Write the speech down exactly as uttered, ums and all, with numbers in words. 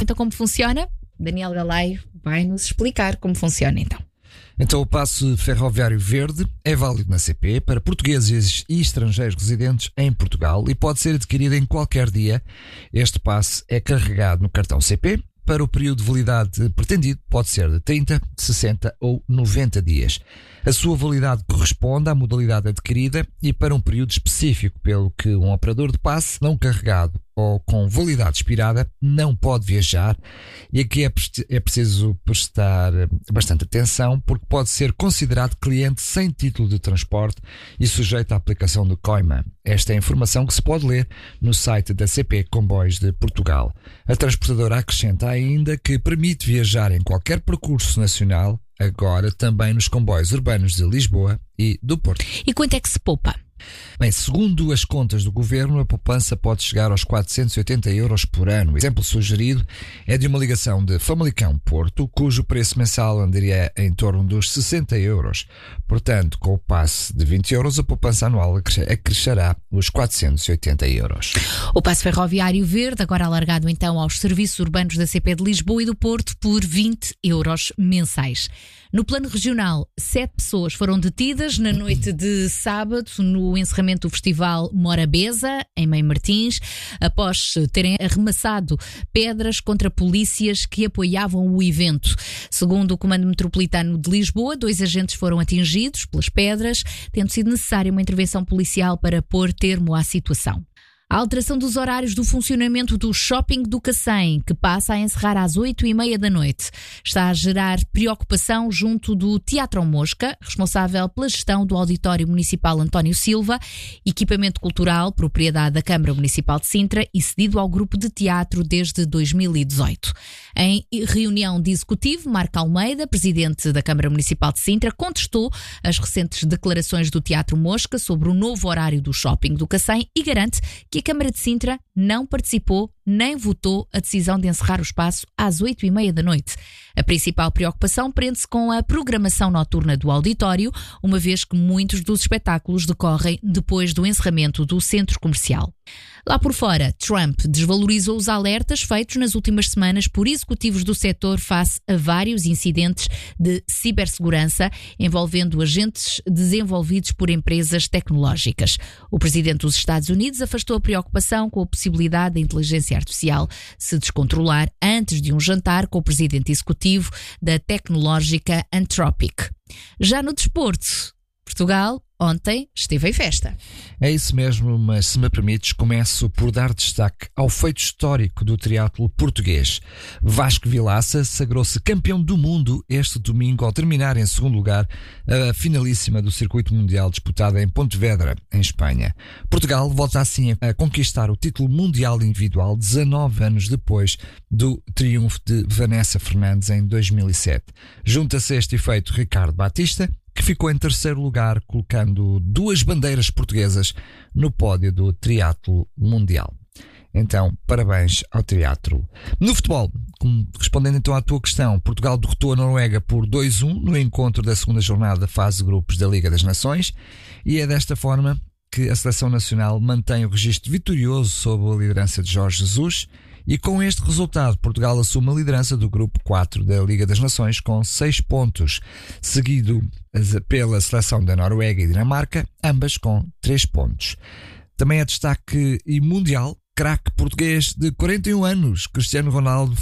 Então, como funciona? Daniel Galaio vai nos explicar como funciona então. Então, o passe ferroviário verde é válido na C P para portugueses e estrangeiros residentes em Portugal e pode ser adquirido em qualquer dia. Este passe é carregado no cartão C P. Para o período de validade pretendido, pode ser de trinta, sessenta ou noventa dias. A sua validade corresponde à modalidade adquirida e para um período específico, pelo que um operador de passe não carregado ou com validade expirada não pode viajar. E aqui é, é preciso prestar bastante atenção, porque pode ser considerado cliente sem título de transporte e sujeito à aplicação do COIMA. Esta é a informação que se pode ler no site da C P Comboios de Portugal. A transportadora acrescenta ainda que permite viajar em qualquer percurso nacional, agora também nos comboios urbanos de Lisboa e do Porto. E quanto é que se poupa? Bem, segundo as contas do Governo, a poupança pode chegar aos quatrocentos e oitenta euros por ano. O exemplo sugerido é de uma ligação de Famalicão-Porto, cujo preço mensal andaria em torno dos sessenta euros. Portanto, com o passe de vinte euros, a poupança anual acrescerá os quatrocentos e oitenta euros. O passe ferroviário verde, agora alargado então aos serviços urbanos da C P de Lisboa e do Porto, por vinte euros mensais. No plano regional, sete pessoas foram detidas na noite de sábado no encerramento do festival Morabeza, em Mãe Martins, após terem arremessado pedras contra polícias que apoiavam o evento. Segundo o Comando Metropolitano de Lisboa, dois agentes foram atingidos pelas pedras, tendo sido necessária uma intervenção policial para pôr termo à situação. A alteração dos horários do funcionamento do Shopping do Cacém, que passa a encerrar às oito e meia da noite, está a gerar preocupação junto do Teatro Mosca, responsável pela gestão do Auditório Municipal António Silva, equipamento cultural, propriedade da Câmara Municipal de Sintra e cedido ao grupo de teatro desde dois mil e dezoito. Em reunião de executivo, Marco Almeida, presidente da Câmara Municipal de Sintra, contestou as recentes declarações do Teatro Mosca sobre o novo horário do Shopping do Cacém e garante que a Câmara de Sintra não participou nem votou a decisão de encerrar o espaço às oito e meia da noite. A principal preocupação prende-se com a programação noturna do auditório, uma vez que muitos dos espetáculos decorrem depois do encerramento do centro comercial. Lá por fora, Trump desvalorizou os alertas feitos nas últimas semanas por executivos do setor face a vários incidentes de cibersegurança envolvendo agentes desenvolvidos por empresas tecnológicas. O presidente dos Estados Unidos afastou a preocupação com a possibilidade da inteligência artificial se descontrolar antes de um jantar com o presidente executivo da tecnológica Anthropic. Já no desporto, Portugal ontem esteve em festa. É isso mesmo, mas se me permites, começo por dar destaque ao feito histórico do triatlo português. Vasco Vilaça sagrou-se campeão do mundo este domingo ao terminar em segundo lugar a finalíssima do circuito mundial disputada em Pontevedra, em Espanha. Portugal volta assim a conquistar o título mundial individual dezanove anos depois do triunfo de Vanessa Fernandes em dois mil e sete. Junta-se a este efeito Ricardo Batista, que ficou em terceiro lugar, colocando duas bandeiras portuguesas no pódio do triatlo mundial. Então, parabéns ao triatlo. No futebol, respondendo então à tua questão, Portugal derrotou a Noruega por dois a um no encontro da segunda jornada da fase de grupos da Liga das Nações, e é desta forma que a seleção nacional mantém o registro vitorioso sob a liderança de Jorge Jesus. E com este resultado, Portugal assume a liderança do grupo quatro da Liga das Nações com seis pontos, seguido pela seleção da Noruega e Dinamarca, ambas com três pontos. Também é destaque e mundial, craque português de quarenta e um anos, Cristiano Ronaldo